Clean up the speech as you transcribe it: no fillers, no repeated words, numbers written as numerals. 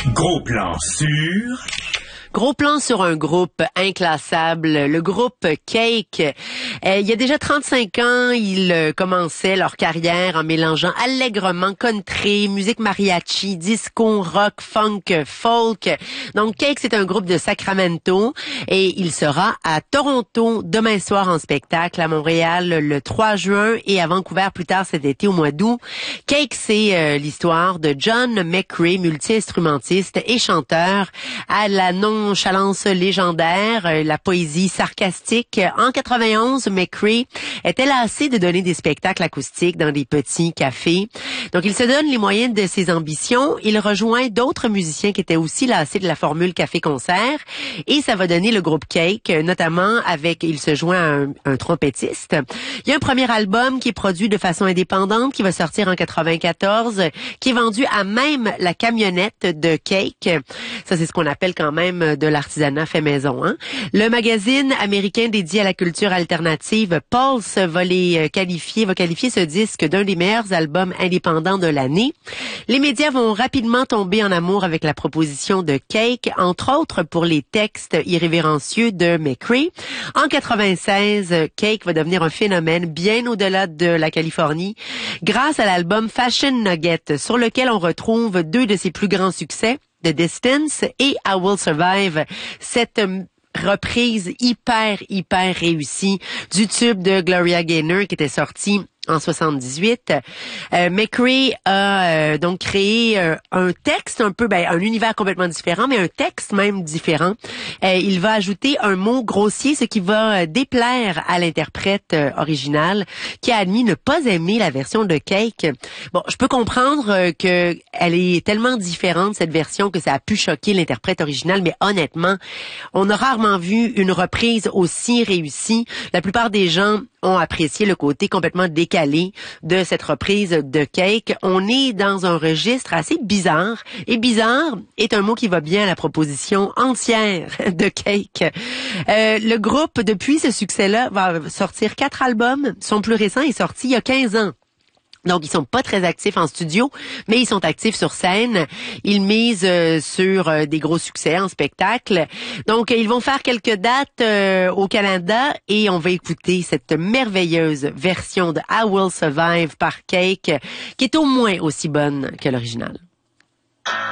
Gros plan sur... Gros plan sur un groupe inclassable, le groupe Cake. Il y a déjà 35 ans, ils commençaient leur carrière en mélangeant allègrement country, musique mariachi, disco, rock, funk, folk. Donc Cake, c'est un groupe de Sacramento et il sera à Toronto demain soir en spectacle, à Montréal le 3 juin et à Vancouver plus tard cet été au mois d'août. Cake, c'est l'histoire de John McCrea, multi-instrumentiste et chanteur, à la nonchalance légendaire, la poésie sarcastique. En 91, McCrea était lassé de donner des spectacles acoustiques dans des petits cafés. Donc, il se donne les moyens de ses ambitions. Il rejoint d'autres musiciens qui étaient aussi lassés de la formule café-concert. Et ça va donner le groupe Cake, notamment il se joint à un trompettiste. Il y a un premier album qui est produit de façon indépendante, qui va sortir en 94, qui est vendu à même la camionnette de Cake. Ça, c'est ce qu'on appelle quand même de l'artisanat fait maison. Hein? Le magazine américain dédié à la culture alternative, Pulse, va qualifier ce disque d'un des meilleurs albums indépendants de l'année. Les médias vont rapidement tomber en amour avec la proposition de Cake, entre autres pour les textes irrévérencieux de McCrea. En 96, Cake va devenir un phénomène bien au-delà de la Californie, grâce à l'album Fashion Nugget, sur lequel on retrouve deux de ses plus grands succès, The Distance et I Will Survive, cette reprise hyper réussie du tube de Gloria Gaynor qui était sorti en 78. McCrea a donc créé un texte un peu, un univers complètement différent, mais un texte même différent. Il va ajouter un mot grossier, ce qui va déplaire à l'interprète original, qui a admis ne pas aimer la version de Cake. Bon, je peux comprendre que elle est tellement différente, cette version, que ça a pu choquer l'interprète original, mais honnêtement, on a rarement vu une reprise aussi réussie. La plupart des gens ont apprécié le côté complètement décalé de cette reprise de Cake. On est dans un registre assez bizarre. Et bizarre est un mot qui va bien à la proposition entière de Cake. Le groupe, depuis ce succès-là, va sortir 4 albums. Son plus récent est sorti il y a 15 ans. Donc, ils sont pas très actifs en studio, mais ils sont actifs sur scène. Ils misent sur des gros succès en spectacle. Donc, ils vont faire quelques dates au Canada et on va écouter cette merveilleuse version de I Will Survive par Cake, qui est au moins aussi bonne que l'original.